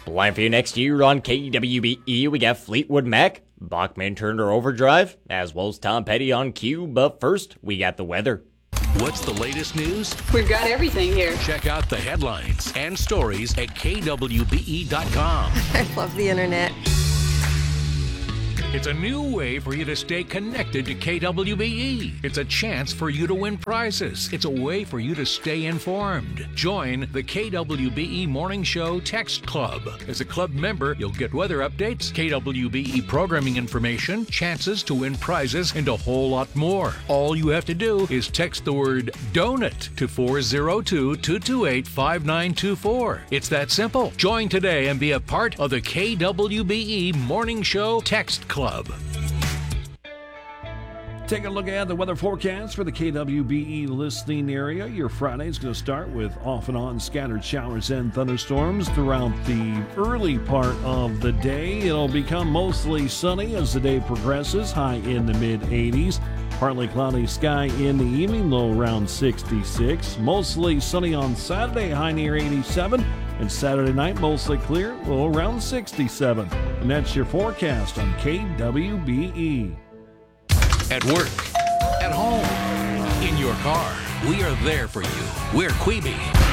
Line for you next year on KWBE, we got Fleetwood Mac, Bachman Turner Overdrive, as well as Tom Petty on cue. But first, we got the weather. What's the latest news? We've got everything here. Check out the headlines and stories at kwbe.com. I love the internet. It's a new way for you to stay connected to KWBE. It's a chance for you to win prizes. It's a way for you to stay informed. Join the KWBE Morning Show Text Club. As a club member, you'll get weather updates, KWBE programming information, chances to win prizes, and a whole lot more. All you have to do is text the word DONUT to 402-228-5924. It's that simple. Join today and be a part of the KWBE Morning Show Text Club. Take a look at the weather forecast for the KWBE listening area. Your Friday is going to start with off and on scattered showers and thunderstorms throughout the early part of the day. It'll become mostly sunny as the day progresses, high in the mid-80s. Partly cloudy sky in the evening, low around 66. Mostly sunny on Saturday, high near 87. And Saturday night, mostly clear, low around 67. And that's your forecast on KWBE. At work, at home, in your car, we are there for you. We're Queeby.